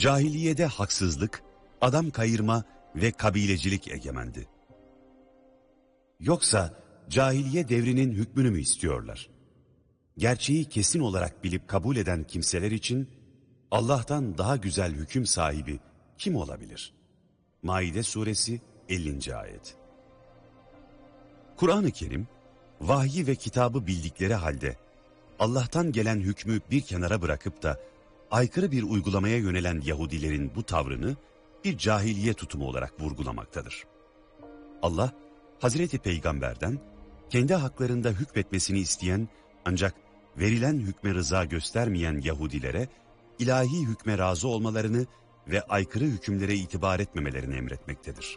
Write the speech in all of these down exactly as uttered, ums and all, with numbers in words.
Cahiliyede haksızlık, adam kayırma ve kabilecilik egemendi. Yoksa cahiliye devrinin hükmünü mü istiyorlar? Gerçeği kesin olarak bilip kabul eden kimseler için Allah'tan daha güzel hüküm sahibi kim olabilir? Maide suresi ellinci ayet. Kur'an-ı Kerim, vahyi ve kitabı bildikleri halde Allah'tan gelen hükmü bir kenara bırakıp da aykırı bir uygulamaya yönelen Yahudilerin bu tavrını bir cahiliye tutumu olarak vurgulamaktadır. Allah, Hazreti Peygamber'den kendi haklarında hükmetmesini isteyen ancak verilen hükme rıza göstermeyen Yahudilere ilahi hükme razı olmalarını ve aykırı hükümlere itibar etmemelerini emretmektedir.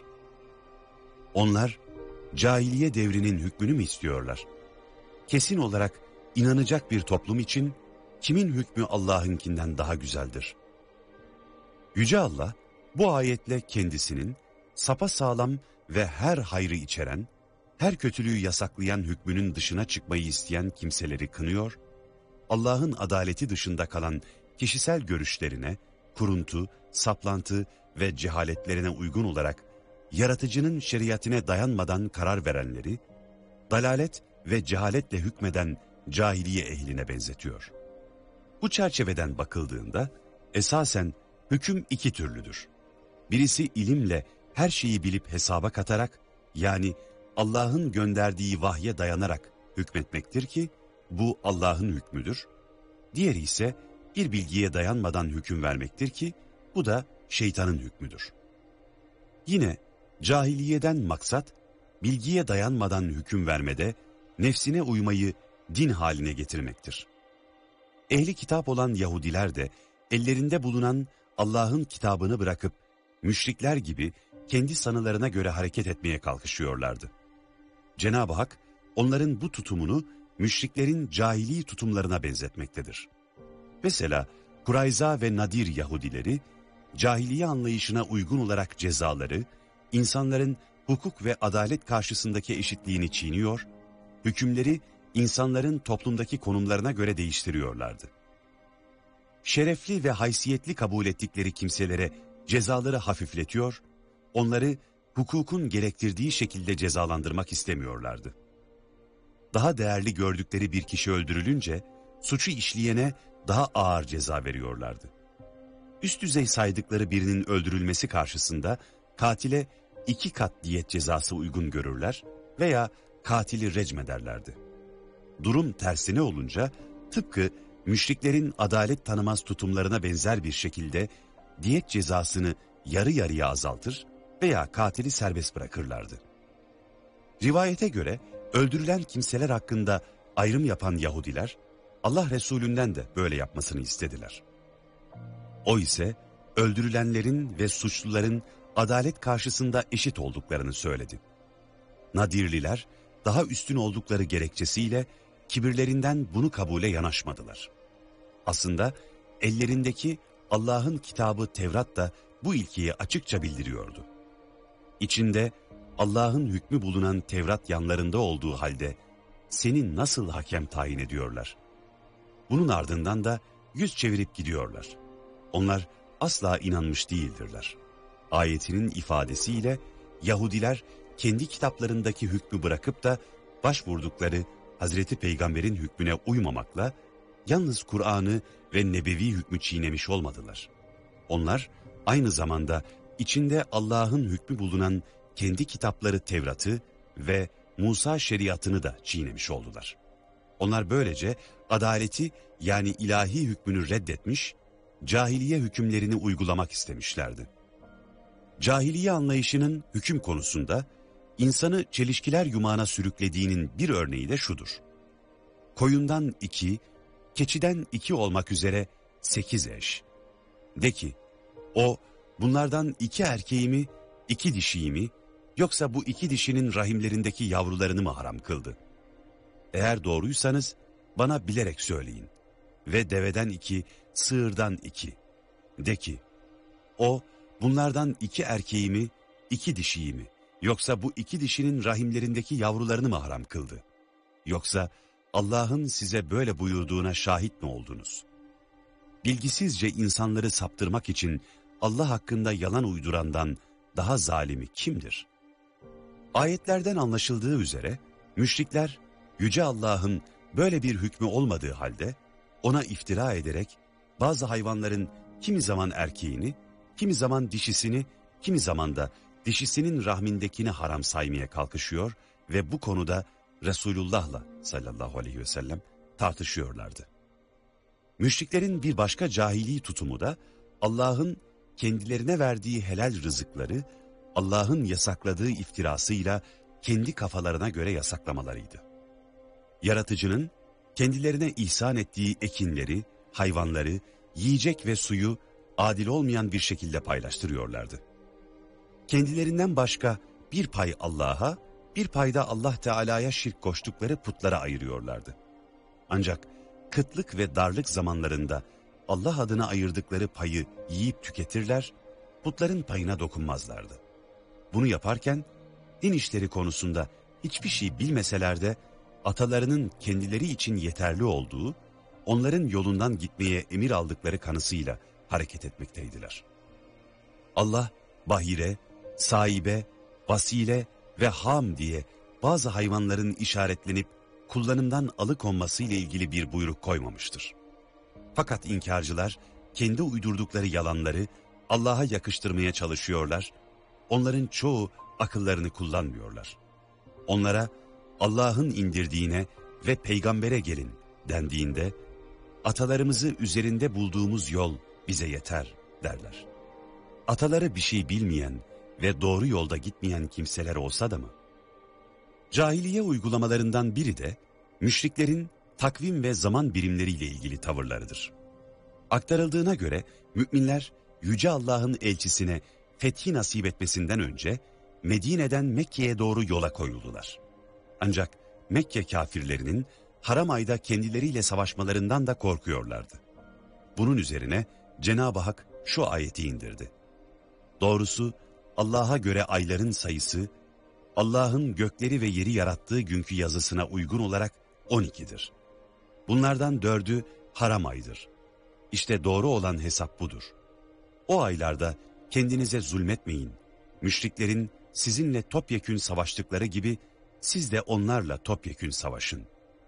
Onlar, cahiliye devrinin hükmünü mü istiyorlar? Kesin olarak inanacak bir toplum için kimin hükmü Allah'ınkinden daha güzeldir? Yüce Allah, bu ayetle kendisinin sapasağlam ve her hayrı içeren, her kötülüğü yasaklayan hükmünün dışına çıkmayı isteyen kimseleri kınıyor, Allah'ın adaleti dışında kalan kişisel görüşlerine, kuruntu, saplantı ve cehaletlerine uygun olarak yaratıcının şeriatine dayanmadan karar verenleri, dalalet ve cehaletle hükmeden cahiliye ehline benzetiyor. Bu çerçeveden bakıldığında esasen hüküm iki türlüdür. Birisi ilimle her şeyi bilip hesaba katarak, yani Allah'ın gönderdiği vahye dayanarak hükmetmektir ki bu Allah'ın hükmüdür. Diğeri ise bir bilgiye dayanmadan hüküm vermektir ki bu da şeytanın hükmüdür. Yine cahiliyeden maksat bilgiye dayanmadan hüküm vermede nefsine uymayı din haline getirmektir. Ehli kitap olan Yahudiler de ellerinde bulunan Allah'ın kitabını bırakıp müşrikler gibi kendi sanılarına göre hareket etmeye kalkışıyorlardı. Cenab-ı Hak onların bu tutumunu müşriklerin cahili tutumlarına benzetmektedir. Mesela Kurayza ve Nadir Yahudileri cahiliye anlayışına uygun olarak cezaları, insanların hukuk ve adalet karşısındaki eşitliğini çiğniyor, hükümleri insanların toplumdaki konumlarına göre değiştiriyorlardı. Şerefli ve haysiyetli kabul ettikleri kimselere cezaları hafifletiyor, onları hukukun gerektirdiği şekilde cezalandırmak istemiyorlardı. Daha değerli gördükleri bir kişi öldürülünce suçu işleyene daha ağır ceza veriyorlardı. Üst düzey saydıkları birinin öldürülmesi karşısında katile iki kat diyet cezası uygun görürler veya katili recmederlerdi. Durum tersine olunca tıpkı müşriklerin adalet tanımaz tutumlarına benzer bir şekilde diyet cezasını yarı yarıya azaltır veya katili serbest bırakırlardı. Rivayete göre öldürülen kimseler hakkında ayrım yapan Yahudiler, Allah Resulünden de böyle yapmasını istediler. O ise öldürülenlerin ve suçluların adalet karşısında eşit olduklarını söyledi. Nadirliler daha üstün oldukları gerekçesiyle kibirlerinden bunu kabule yanaşmadılar. Aslında ellerindeki Allah'ın kitabı Tevrat da bu ilkeyi açıkça bildiriyordu. İçinde Allah'ın hükmü bulunan Tevrat yanlarında olduğu halde seni nasıl hakem tayin ediyorlar? Bunun ardından da yüz çevirip gidiyorlar. Onlar asla inanmış değildirler. Ayetinin ifadesiyle Yahudiler kendi kitaplarındaki hükmü bırakıp da başvurdukları Hazreti Peygamber'in hükmüne uymamakla yalnız Kur'an'ı ve nebevi hükmü çiğnemiş olmadılar. Onlar aynı zamanda içinde Allah'ın hükmü bulunan kendi kitapları Tevrat'ı ve Musa şeriatını da çiğnemiş oldular. Onlar böylece adaleti yani ilahi hükmünü reddetmiş, cahiliye hükümlerini uygulamak istemişlerdi. Cahiliye anlayışının hüküm konusunda insanı çelişkiler yumağına sürüklediğinin bir örneği de şudur. Koyundan iki, keçiden iki olmak üzere sekiz eş. De ki, o bunlardan iki erkeği mi, iki dişiyi mi, yoksa bu iki dişinin rahimlerindeki yavrularını mı haram kıldı? Eğer doğruysanız bana bilerek söyleyin. Ve deveden iki, sığırdan iki. De ki, o bunlardan iki erkeği mi, iki dişiyi mi, yoksa bu iki dişinin rahimlerindeki yavrularını mı haram kıldı? Yoksa Allah'ın size böyle buyurduğuna şahit mi oldunuz? bilgisizce insanları saptırmak için Allah hakkında yalan uydurandan daha zalimi kimdir? Ayetlerden anlaşıldığı üzere müşrikler Yüce Allah'ın böyle bir hükmü olmadığı halde ona iftira ederek bazı hayvanların kimi zaman erkeğini, kimi zaman dişisini, kimi zaman da dişisinin rahmindekini haram saymaya kalkışıyor ve bu konuda Resulullah'la sallallahu aleyhi ve sellem tartışıyorlardı. Müşriklerin bir başka cahili tutumu da Allah'ın kendilerine verdiği helal rızıkları Allah'ın yasakladığı iftirasıyla kendi kafalarına göre yasaklamalarıydı. Yaratıcının kendilerine ihsan ettiği ekinleri, hayvanları, yiyecek ve suyu adil olmayan bir şekilde paylaştırıyorlardı. Kendilerinden başka bir pay Allah'a, bir pay da Allah Teala'ya şirk koştukları putlara ayırıyorlardı. Ancak kıtlık ve darlık zamanlarında Allah adına ayırdıkları payı yiyip tüketirler, putların payına dokunmazlardı. Bunu yaparken din işleri konusunda hiçbir şey bilmeseler de atalarının kendileri için yeterli olduğu, onların yolundan gitmeye emir aldıkları kanısıyla hareket etmekteydiler. Allah, bahire, saibe, vasile ve ham diye bazı hayvanların işaretlenip kullanımdan alıkonması ile ilgili bir buyruk koymamıştır. Fakat inkarcılar kendi uydurdukları yalanları Allah'a yakıştırmaya çalışıyorlar, onların çoğu akıllarını kullanmıyorlar. Onlara Allah'ın indirdiğine ve peygambere gelin dendiğinde, atalarımızı üzerinde bulduğumuz yol bize yeter derler. Ataları bir şey bilmeyen ve doğru yolda gitmeyen kimseler olsa da mı? Cahiliye uygulamalarından biri de müşriklerin takvim ve zaman birimleriyle ilgili tavırlarıdır. Aktarıldığına göre müminler Yüce Allah'ın elçisine fethi nasip etmesinden önce Medine'den Mekke'ye doğru yola koyuldular. Ancak Mekke kafirlerinin haram ayda kendileriyle savaşmalarından da korkuyorlardı. Bunun üzerine Cenab-ı Hak şu ayeti indirdi. Doğrusu Allah'a göre ayların sayısı, Allah'ın gökleri ve yeri yarattığı günkü yazısına uygun olarak on ikidir. Bunlardan dördü haram aydır. İşte doğru olan hesap budur. O aylarda kendinize zulmetmeyin. Müşriklerin sizinle topyekün savaştıkları gibi siz de onlarla topyekün savaşın.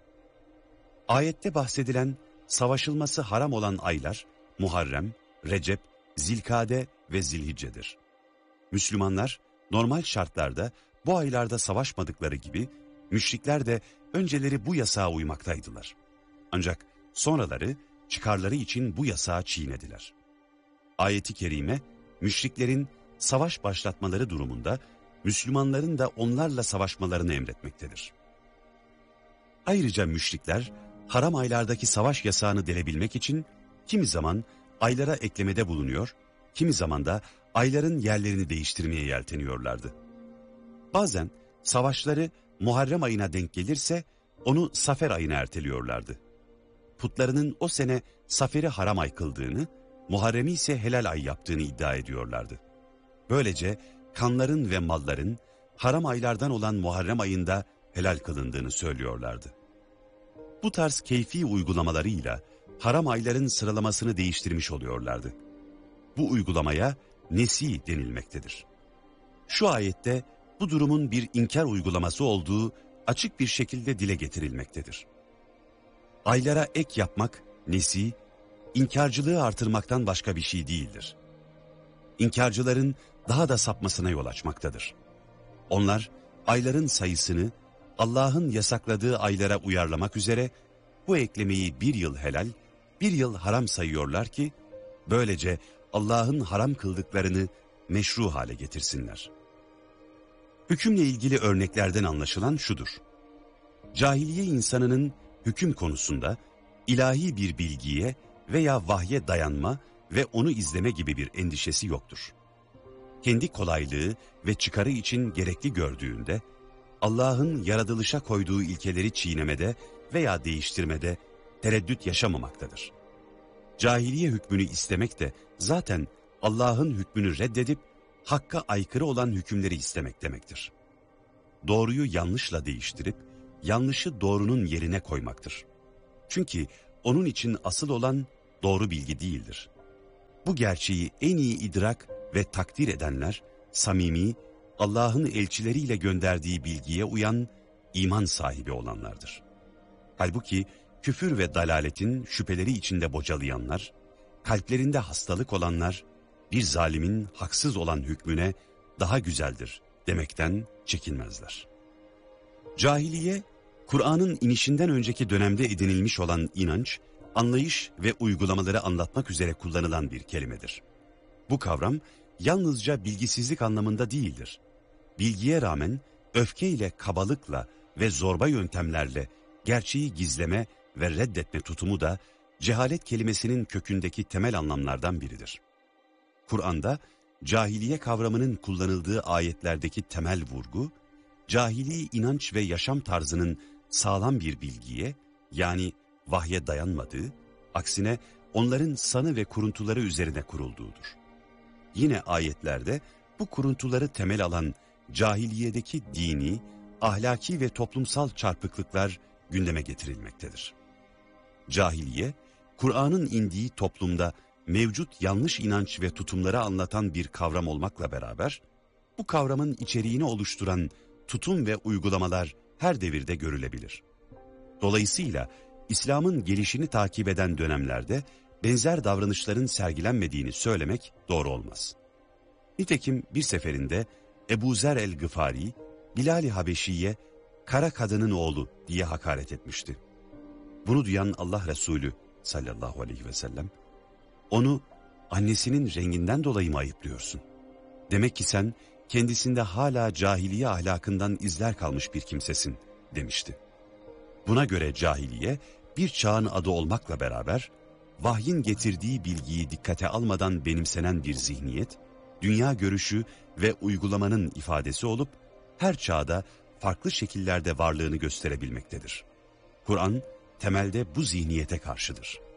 Ayette bahsedilen savaşılması haram olan aylar Muharrem, Recep, Zilkade ve Zilhicce'dir. Müslümanlar normal şartlarda bu aylarda savaşmadıkları gibi müşrikler de önceleri bu yasağa uymaktaydılar. Ancak sonraları çıkarları için bu yasağı çiğnediler. Ayet-i kerime müşriklerin savaş başlatmaları durumunda Müslümanların da onlarla savaşmalarını emretmektedir. Ayrıca müşrikler haram aylardaki savaş yasağını delebilmek için kimi zaman aylara eklemede bulunuyor, kimi zaman da ayların yerlerini değiştirmeye yelteniyorlardı. Bazen savaşları Muharrem ayına denk gelirse onu Safer ayına erteliyorlardı. Putlarının o sene Safer'i haram ay kıldığını, Muharrem'i ise helal ay yaptığını iddia ediyorlardı. Böylece kanların ve malların haram aylardan olan Muharrem ayında helal kılındığını söylüyorlardı. Bu tarz keyfi uygulamalarıyla haram ayların sıralamasını değiştirmiş oluyorlardı. Bu uygulamaya nesi denilmektedir. Şu ayette bu durumun bir inkar uygulaması olduğu açık bir şekilde dile getirilmektedir. Aylara ek yapmak, nesi, inkarcılığı artırmaktan başka bir şey değildir. İnkarcıların daha da sapmasına yol açmaktadır. Onlar ayların sayısını Allah'ın yasakladığı aylara uyarlamak üzere bu eklemeyi bir yıl helal, bir yıl haram sayıyorlar ki böylece Allah'ın haram kıldıklarını meşru hale getirsinler. Hükümle ilgili örneklerden anlaşılan şudur. Cahiliye insanının hüküm konusunda ilahi bir bilgiye veya vahye dayanma ve onu izleme gibi bir endişesi yoktur. Kendi kolaylığı ve çıkarı için gerekli gördüğünde, Allah'ın yaratılışa koyduğu ilkeleri çiğnemede veya değiştirmede tereddüt yaşamamaktadır. Cahiliye hükmünü istemek de zaten Allah'ın hükmünü reddedip hakka aykırı olan hükümleri istemek demektir. Doğruyu yanlışla değiştirip yanlışı doğrunun yerine koymaktır. Çünkü onun için asıl olan doğru bilgi değildir. Bu gerçeği en iyi idrak ve takdir edenler, samimi, Allah'ın elçileriyle gönderdiği bilgiye uyan, iman sahibi olanlardır. Halbuki küfür ve dalaletin şüpheleri içinde bocalayanlar, kalplerinde hastalık olanlar, bir zalimin haksız olan hükmüne daha güzeldir demekten çekinmezler. Cahiliye, Kur'an'ın inişinden önceki dönemde edinilmiş olan inanç, anlayış ve uygulamaları anlatmak üzere kullanılan bir kelimedir. Bu kavram yalnızca bilgisizlik anlamında değildir. Bilgiye rağmen öfkeyle, kabalıkla ve zorba yöntemlerle gerçeği gizleme ve reddetme tutumu da cehalet kelimesinin kökündeki temel anlamlardan biridir. Kur'an'da cahiliye kavramının kullanıldığı ayetlerdeki temel vurgu, cahili inanç ve yaşam tarzının sağlam bir bilgiye, yani vahye dayanmadığı, aksine onların sanı ve kuruntuları üzerine kurulduğudur. Yine ayetlerde bu kuruntuları temel alan cahiliyedeki dini, ahlaki ve toplumsal çarpıklıklar gündeme getirilmektedir. Cahiliye, Kur'an'ın indiği toplumda mevcut yanlış inanç ve tutumları anlatan bir kavram olmakla beraber, bu kavramın içeriğini oluşturan tutum ve uygulamalar her devirde görülebilir. Dolayısıyla İslam'ın gelişini takip eden dönemlerde benzer davranışların sergilenmediğini söylemek doğru olmaz. Nitekim bir seferinde Ebu Zer el-Gıfari, Bilal-i Habeşi'ye kara kadının oğlu diye hakaret etmişti. Bunu duyan Allah Resulü sallallahu aleyhi ve sellem, onu annesinin renginden dolayı mı ayıplıyorsun? Demek ki sen kendisinde hala cahiliye ahlakından izler kalmış bir kimsesin demişti. Buna göre cahiliye bir çağın adı olmakla beraber vahyin getirdiği bilgiyi dikkate almadan benimsenen bir zihniyet, dünya görüşü ve uygulamanın ifadesi olup her çağda farklı şekillerde varlığını gösterebilmektedir. Kur'an temelde bu zihniyete karşıdır.